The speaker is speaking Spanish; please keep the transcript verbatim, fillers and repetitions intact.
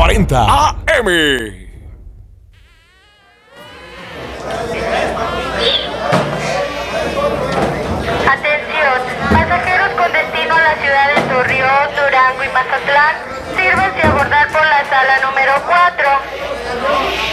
cuarenta A M. Atención, pasajeros con destino a la ciudad de Torreón, Durango y Mazatlán, sírvanse a abordar por la sala número cuatro.